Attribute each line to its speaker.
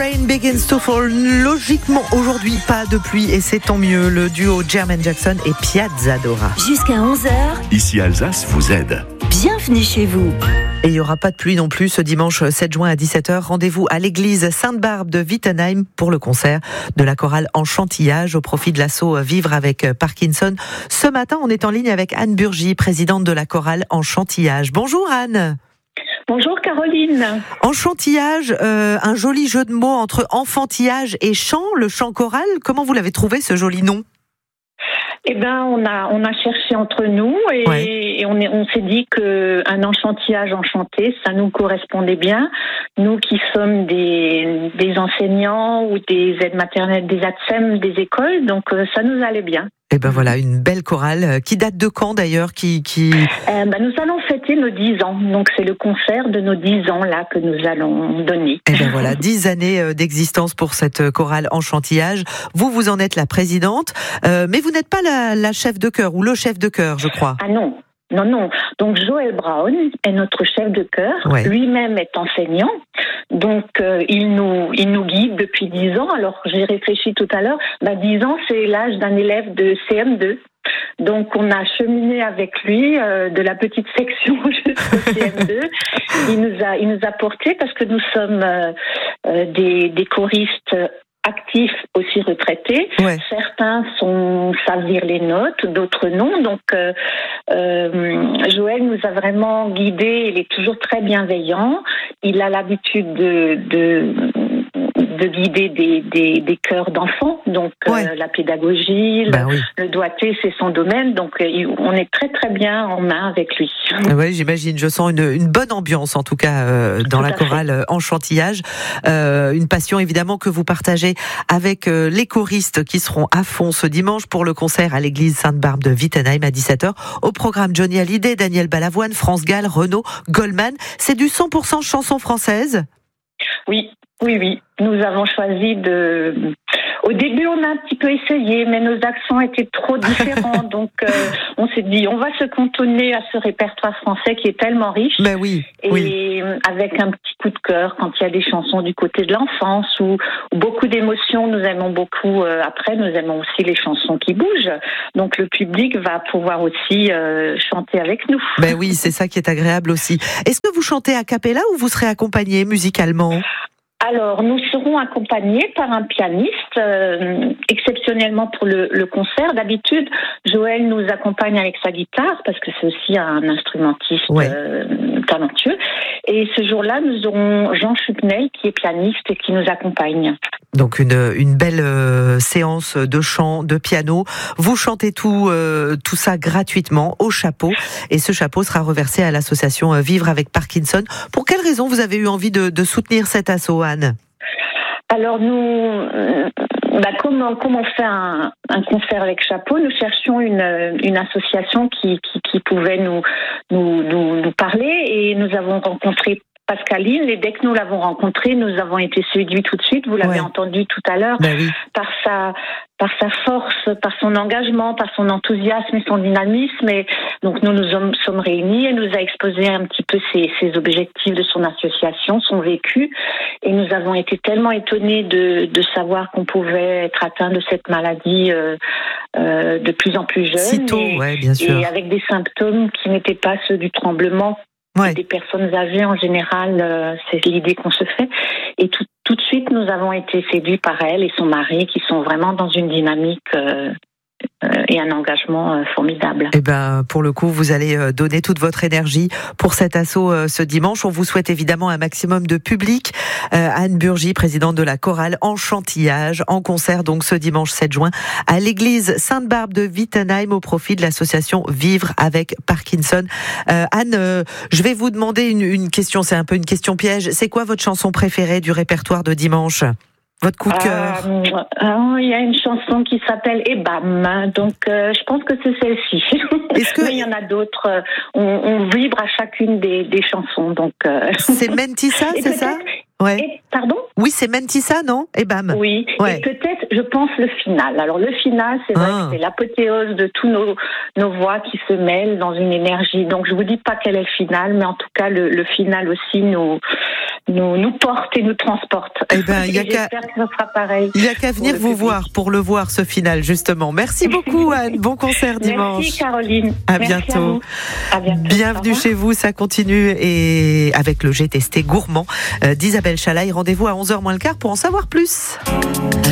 Speaker 1: Rain Begins to Fall. Logiquement, aujourd'hui, pas de pluie et c'est tant mieux. Le duo Jermaine Jackson et Piazza Dora.
Speaker 2: Jusqu'à 11h.
Speaker 3: Ici Alsace vous aide.
Speaker 2: Bienvenue chez vous.
Speaker 1: Et il n'y aura pas de pluie non plus ce dimanche 7 juin à 17h. Rendez-vous à l'église Sainte-Barbe de Wittenheim pour le concert de la chorale Enchantillage au profit de l'asso Vivre avec Parkinson. Ce matin, on est en ligne avec Anne Burgy, présidente de la chorale Enchantillage. Bonjour Anne.
Speaker 4: Bonjour Caroline.
Speaker 1: Enchantillage, un joli jeu de mots entre enfantillage et chant, le chant choral. Comment vous l'avez trouvé ce joli nom ?
Speaker 4: Eh ben, on a cherché entre nous et on s'est dit que un enchantillage enchanté, ça nous correspondait bien. Nous qui sommes des enseignants ou des aides maternelles, des ATSEM, des écoles, donc ça nous allait bien.
Speaker 1: Et ben voilà, une belle chorale qui date de quand d'ailleurs
Speaker 4: Nous allons fêter nos 10 ans, donc c'est le concert de nos 10 ans là que nous allons donner.
Speaker 1: Et ben voilà, 10 années d'existence pour cette chorale Enchantillage. Vous en êtes la présidente, mais vous n'êtes pas la chef de chœur ou le chef de chœur, je crois.
Speaker 4: Ah non. Non. Donc Joël Brown est notre chef de chœur.
Speaker 1: Ouais.
Speaker 4: Lui-même est enseignant. Donc il nous guide depuis 10 ans. Alors j'ai réfléchi tout à l'heure. 10 ans, c'est l'âge d'un élève de CM2. Donc on a cheminé avec lui de la petite section jusqu'au CM2. Il nous a porté parce que nous sommes des choristes actifs, aussi retraités.
Speaker 1: Ouais.
Speaker 4: Certains savent lire les notes, d'autres non. Donc Joël nous a vraiment guidés. Il est toujours très bienveillant. Il a l'habitude de guider des chœurs d'enfants. Donc la pédagogie, le doigté, c'est son domaine. Donc on est très très bien en main avec lui.
Speaker 1: Oui, j'imagine. Je sens une bonne ambiance en tout cas dans
Speaker 4: tout
Speaker 1: la chorale Enchantillage. Une passion évidemment que vous partagez avec les choristes qui seront à fond ce dimanche pour le concert à l'église Sainte-Barbe de Wittenheim à 17h. Au programme Johnny Hallyday, Daniel Balavoine, France Gall, Renaud, Goldman. C'est du 100% chanson française ?
Speaker 4: Oui. Nous avons choisi Au début, on a un petit peu essayé, mais nos accents étaient trop différents. Donc, on s'est dit, on va se cantonner à ce répertoire français qui est tellement riche.
Speaker 1: Ben oui.
Speaker 4: Et avec un petit coup de cœur quand il y a des chansons du côté de l'enfance ou beaucoup d'émotions. Nous aimons beaucoup. Après, nous aimons aussi les chansons qui bougent. Donc, le public va pouvoir aussi chanter avec nous.
Speaker 1: Ben oui, c'est ça qui est agréable aussi. Est-ce que vous chantez a cappella ou vous serez accompagné musicalement ?
Speaker 4: Alors, nous serons accompagnés par un pianiste, exceptionnellement pour le concert. D'habitude, Joël nous accompagne avec sa guitare, parce que c'est aussi un instrumentiste talentueux. Et ce jour-là, nous aurons Jean Chupnel, qui est pianiste et qui nous accompagne.
Speaker 1: Donc une belle séance de chant, de piano. Vous chantez tout ça gratuitement au chapeau. Et ce chapeau sera reversé à l'association Vivre avec Parkinson. Pour quelle raison vous avez eu envie de soutenir cet asso, Anne ?
Speaker 4: Alors nous, comme on fait un concert avec chapeau, nous cherchions une association qui pouvait nous parler et nous avons rencontré Pascaline, et dès que nous l'avons rencontrée, nous avons été séduits tout de suite. Vous l'avez entendu tout à l'heure, par sa force, par son engagement, par son enthousiasme et son dynamisme. Et donc nous sommes réunis et nous a exposé un petit peu ses objectifs de son association, son vécu. Et nous avons été tellement étonnés de savoir qu'on pouvait être atteint de cette maladie de plus en plus jeune.
Speaker 1: Si tôt, bien sûr.
Speaker 4: Et avec des symptômes qui n'étaient pas ceux du tremblement. Des personnes âgées en général, c'est l'idée qu'on se fait. Et tout de suite, nous avons été séduits par elle et son mari, qui sont vraiment dans une dynamique et un engagement formidable.
Speaker 1: Et pour le coup, vous allez donner toute votre énergie pour cet assaut ce dimanche. On vous souhaite évidemment un maximum de public. Anne Burgy, présidente de la chorale Enchantillage, en concert donc ce dimanche 7 juin à l'église Sainte-Barbe de Wittenheim au profit de l'association Vivre avec Parkinson. Anne, je vais vous demander une question, c'est un peu une question piège. C'est quoi votre chanson préférée du répertoire de dimanche ? Votre coup de cœur?
Speaker 4: Il y a une chanson qui s'appelle Et bam, donc je pense que c'est celle-ci. Mais il y en a d'autres. On vibre à chacune des chansons. Donc
Speaker 1: c'est Mentissa, c'est ça? Ouais.
Speaker 4: Et, pardon?
Speaker 1: Oui, c'est Mentissa, non? Et bam.
Speaker 4: Oui,
Speaker 1: Ouais.
Speaker 4: et peut-être, je pense, le final. Alors, le final, c'est vrai que c'est l'apothéose de tous nos voix qui se mêlent dans une énergie. Donc, je vous dis pas quel est le final, mais en tout cas, le final aussi nous porte et nous transporte.
Speaker 1: Eh ben,
Speaker 4: j'espère que ce sera pareil.
Speaker 1: Il n'y a qu'à venir vous voir pour le voir, ce final, justement. Merci beaucoup, Anne. Bon concert dimanche.
Speaker 4: Merci, Caroline.
Speaker 1: À
Speaker 4: Merci
Speaker 1: bientôt.
Speaker 4: À bientôt.
Speaker 1: Bienvenue chez vous, ça continue. Et avec le GTST gourmand d'Isabelle Chalaï, rendez-vous à 11h moins le quart pour en savoir plus.